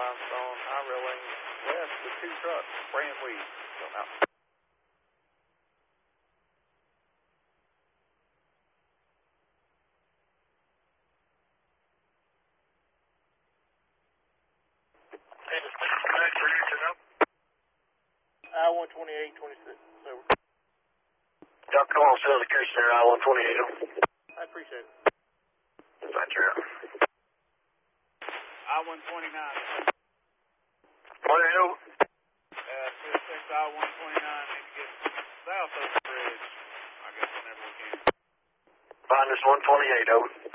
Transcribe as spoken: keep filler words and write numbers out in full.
limestone, high railing west with two trucks, spraying weeds. So out. I one twenty-eight twenty-six. So. Y'all come on, sell the case there, I one twenty-eight. I appreciate it. Thank you. I one twenty-nine. What are you? Uh, six I one twenty-nine, need to get south of the bridge, I guess whenever we can. Find us one twenty-eight, over.